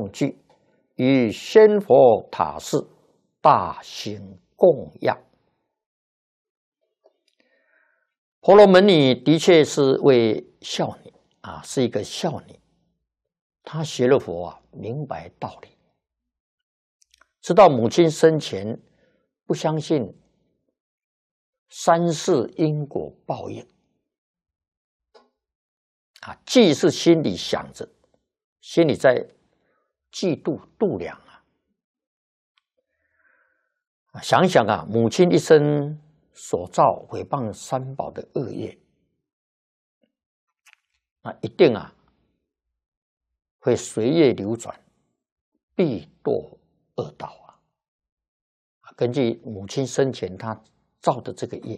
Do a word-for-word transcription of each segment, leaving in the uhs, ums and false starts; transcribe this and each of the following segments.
用具，于仙佛塔寺大行供养。婆罗门女的确是位孝女啊，是一个孝女。她学了佛啊，明白道理，知道母亲生前不相信三世因果报应啊，既是心里想着，心里在嫉妒度量啊。想想啊，母亲一生所造毁谤三宝的恶业，那一定啊会随业流转，必堕恶道啊。根据母亲生前她造的这个业，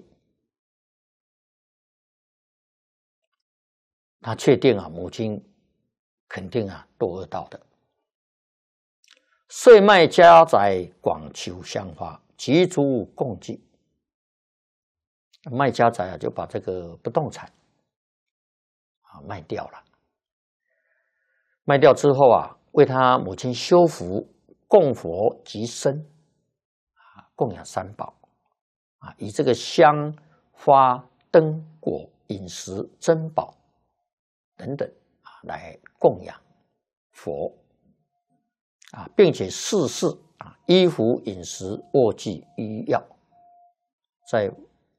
他确定啊，母亲肯定啊堕恶道的。遂卖家宅，广求香花，集诸供给。卖家宅啊，就把这个不动产啊卖掉了。卖掉之后啊，为他母亲修福，供佛及僧啊，供养三宝啊，以这个香花灯果饮食珍宝等等啊来供养佛啊，并且事事啊衣服饮食卧具医药，在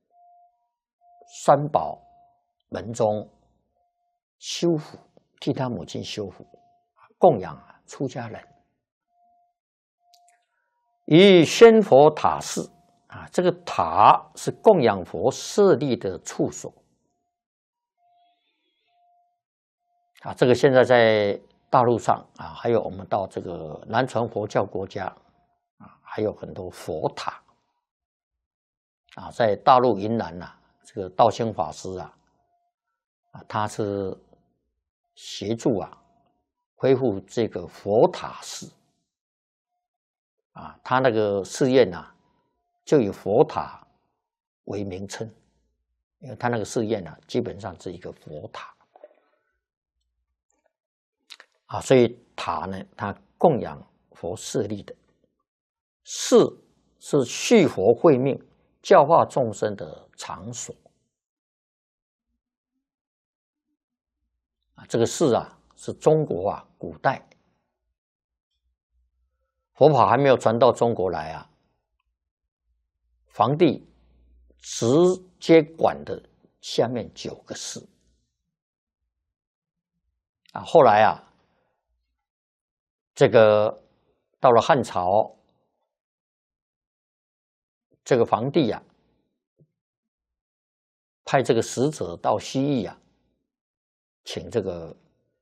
三宝门中修福，替他母亲修福，供养啊出家人。于仙佛塔寺啊，这个塔是供养佛设立的处所啊。这个现在在大陆上啊，还有我们到这个南传佛教国家啊，还有很多佛塔啊。在大陆云南呐、啊，这个道兴法师啊，啊，他是协助啊恢复这个佛塔寺啊，他那个寺院呐、啊，就以佛塔为名称，因为他那个寺院呢、啊，基本上是一个佛塔啊，所以塔呢，它供养佛设立的，寺是续佛慧命、教化众生的场所啊。这个寺啊，是中国啊古代佛法还没有传到中国来啊，皇帝直接管的下面九个寺啊。后来啊，这个到了汉朝，这个皇帝啊，派这个使者到西域啊，请这个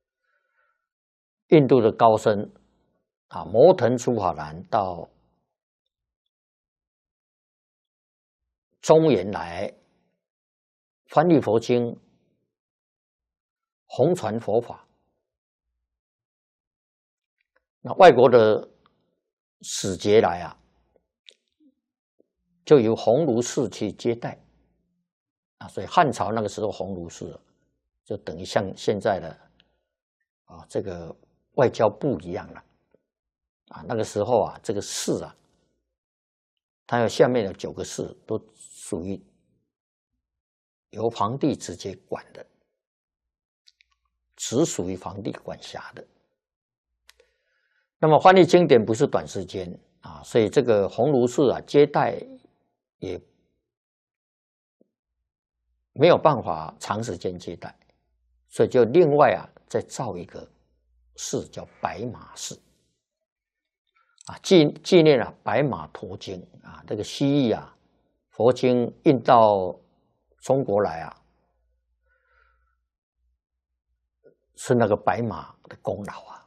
印度的高僧啊摩腾楚法兰到中原来翻译佛经，弘传佛法。那外国的使节来啊，就由鸿胪寺去接待啊。所以汉朝那个时候，鸿胪寺就等于像现在的啊这个外交部一样了啊。那个时候啊，这个寺啊，它有下面有九个寺，都属于由皇帝直接管的，只属于皇帝管辖的。那么翻译经典不是短时间啊，所以这个鸿胪寺啊接待也没有办法长时间接待，所以就另外啊再造一个寺叫白马寺啊，纪纪念啊白马驮经啊。这个西域啊佛经运到中国来啊，是那个白马的功劳啊。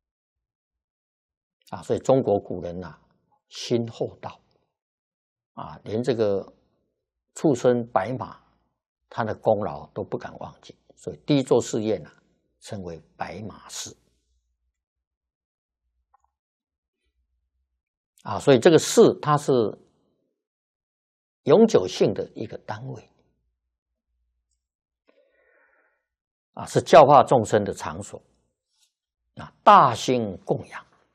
啊，所以中国古人呐、啊，心厚道啊，连这个畜生白马，他的功劳都不敢忘记，所以第一座寺院啊，称为白马寺啊。所以这个寺它是永久性的一个单位啊，是教化众生的场所啊，大兴供养。